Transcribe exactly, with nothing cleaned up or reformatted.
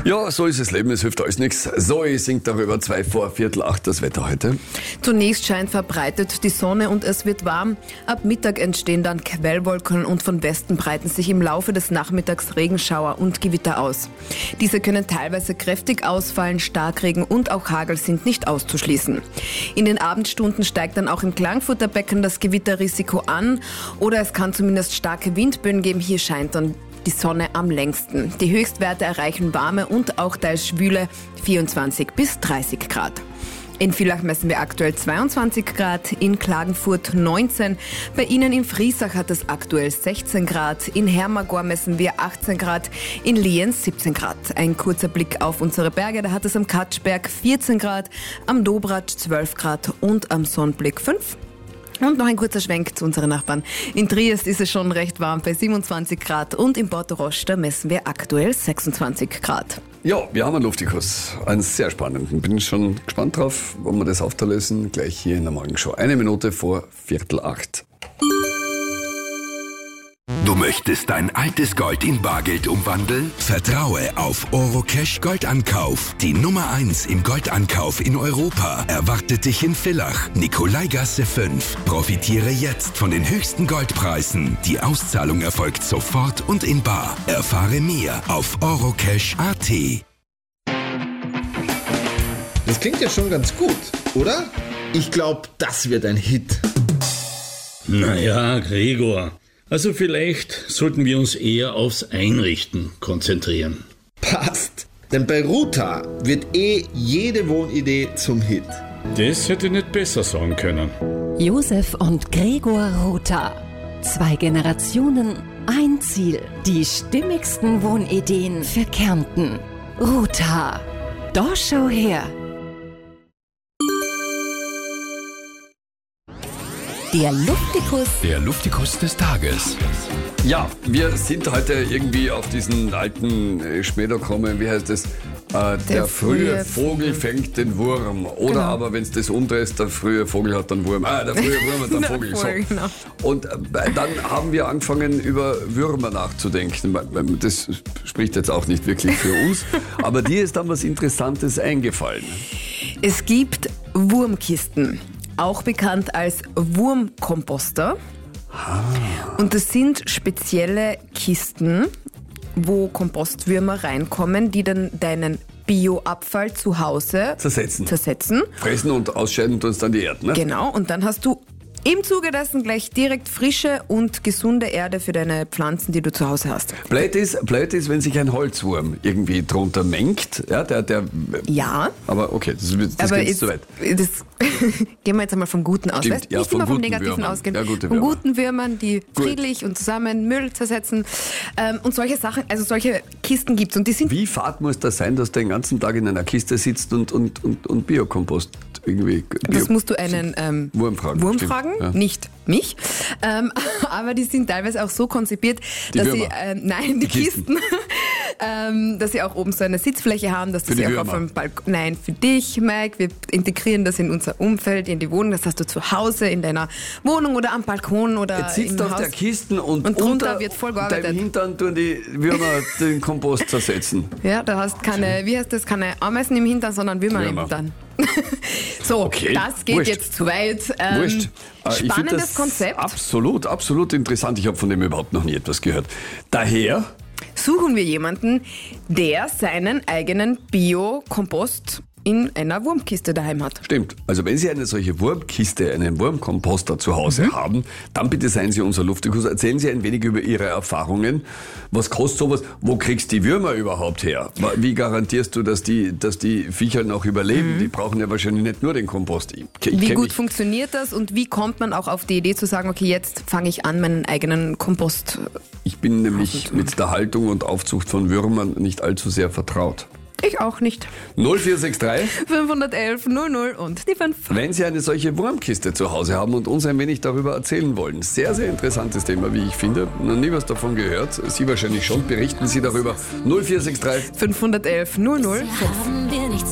Ja, so ist das Leben, es hilft alles nichts. Zoe singt darüber, zwei vor Viertel acht das Wetter heute. Zunächst scheint verbreitet die Sonne und es wird warm. Ab Mittag entstehen dann Quellwolken und von Westen breiten sich im Laufe des Nachmittags Regenschauer und Gewitter aus. Diese können teilweise kräftig ausfallen, Starkregen und auch Hagel sind nicht auszuschließen. In den Abendstunden steigt dann auch im Klagenfurter Becken das Gewitterrisiko an oder es kann zumindest starke Windböen geben. Hier scheint dann die Sonne am längsten. Die Höchstwerte erreichen warme und auch teils schwüle vierundzwanzig bis dreißig Grad. In Villach messen wir aktuell zweiundzwanzig Grad, in Klagenfurt neunzehn, bei Ihnen in Friesach hat es aktuell sechzehn Grad, in Hermagor messen wir achtzehn Grad, in Lienz siebzehn Grad. Ein kurzer Blick auf unsere Berge, da hat es am Katschberg vierzehn Grad, am Dobratsch zwölf Grad und am Sonnblick fünf. Und noch ein kurzer Schwenk zu unseren Nachbarn. In Triest ist es schon recht warm bei siebenundzwanzig Grad und in Portorosch, da messen wir aktuell sechsundzwanzig Grad. Ja, wir haben einen Luftikus, einen sehr spannenden. Bin schon gespannt drauf, ob wir das auflösen. Gleich hier in der Morgenshow. Eine Minute vor Viertel acht. Du möchtest dein altes Gold in Bargeld umwandeln? Vertraue auf Orocash Goldankauf. Die Nummer eins im Goldankauf in Europa erwartet dich in Villach, Nikolaigasse fünf. Profitiere jetzt von den höchsten Goldpreisen. Die Auszahlung erfolgt sofort und in bar. Erfahre mehr auf orocash punkt a t. Das klingt ja schon ganz gut, oder? Ich glaube, das wird ein Hit. Naja, Gregor. Also vielleicht sollten wir uns eher aufs Einrichten konzentrieren. Passt. Denn bei Ruta wird eh jede Wohnidee zum Hit. Das hätte nicht besser sagen können. Josef und Gregor Rotha. Zwei Generationen, ein Ziel. Die stimmigsten Wohnideen für Kärnten. Rotha. Da schau her. Der Luftikus. Der Luftikus des Tages. Ja, wir sind heute irgendwie auf diesen alten äh, Schmäler gekommen. Wie heißt das? Äh, der, der frühe Vogel fängt den Wurm. Oder genau. Aber wenn es das umdreht, der frühe Vogel hat den Wurm. Ah, der frühe Wurm hat den Vogel. So. Genau. Und äh, dann haben wir angefangen, über Würmer nachzudenken. Das spricht jetzt auch nicht wirklich für uns. Aber dir ist dann was Interessantes eingefallen. Es gibt Wurmkisten. Auch bekannt als Wurmkomposter. Ah. Und das sind spezielle Kisten, wo Kompostwürmer reinkommen, die dann deinen Bioabfall zu Hause zersetzen. zersetzen. Fressen und ausscheiden tun es dann die Erde, ne? Genau, und dann hast du im Zuge dessen gleich direkt frische und gesunde Erde für deine Pflanzen, die du zu Hause hast. Blöd ist, blöd ist, wenn sich ein Holzwurm irgendwie drunter mengt. Ja, der, der, ja. Aber okay, das, das aber geht jetzt zu weit. Das gehen wir jetzt einmal vom Guten aus. Stimmt, ja, nicht von immer vom guten Negativen Würmern. ausgehen. Ja, gute von Würmer. guten Würmern, die Gut. friedlich und zusammen Müll zersetzen. Ähm, und solche Sachen, also solche Kisten gibt es. Und die sind. Wie fad muss das sein, dass du den ganzen Tag in einer Kiste sitzt und, und, und, und Biokompost irgendwie. Bio das musst du einen ähm, Wurm fragen. Wurm Stimmt. fragen, Ja. nicht mich. Ähm, aber die sind teilweise auch so konzipiert, Die dass Würmer. sie, äh, nein, die, Die Kisten. Kisten, ähm, dass sie auch oben so eine Sitzfläche haben, dass Für du die sie auch auf Würmer. dem Balkon, nein, für dich, Mike, wir integrieren das in unser Umfeld, in die Wohnung, das hast du zu Hause, in deiner Wohnung oder am Balkon oder Jetzt sitzt im du auf Haus. der Kiste und, Und drunter unter wird voll gearbeitet. deinem Hintern tun die Würmer den Kompost zersetzen. Ja, da hast keine, wie heißt das, keine Ameisen im Hintern, sondern Würmer im Würmer. Hintern. So, Okay, das geht wurscht. jetzt zu weit. Ähm, Wurscht. Äh, ich find Spannendes das Konzept. Absolut, absolut interessant. Ich habe von dem überhaupt noch nie etwas gehört. Daher Suchen wir jemanden, der seinen eigenen Bio-Kompost in einer Wurmkiste daheim hat. Stimmt. Also wenn Sie eine solche Wurmkiste, einen Wurmkomposter zu Hause Mhm. haben, dann bitte seien Sie unser Luftikus. Erzählen Sie ein wenig über Ihre Erfahrungen. Was kostet sowas? Wo kriegst du die Würmer überhaupt her? Wie garantierst du, dass die, dass die Viecher noch überleben? Mhm. Die brauchen ja wahrscheinlich nicht nur den Kompost. Ich, ich Wie kenn gut mich- funktioniert das und wie kommt man auch auf die Idee zu sagen, okay, jetzt fange ich an, meinen eigenen Kompost. Ich bin nämlich mit der Haltung und Aufzucht von Würmern nicht allzu sehr vertraut. Ich auch nicht. null vier sechs drei fünfhundertelf null null und die fünf. Wenn Sie eine solche Wurmkiste zu Hause haben und uns ein wenig darüber erzählen wollen. Sehr, sehr interessantes Thema, wie ich finde. Noch nie was davon gehört. Sie wahrscheinlich schon. Berichten Sie darüber. null vier sechs drei fünfhundertelf null null fünf. Haben wir nichts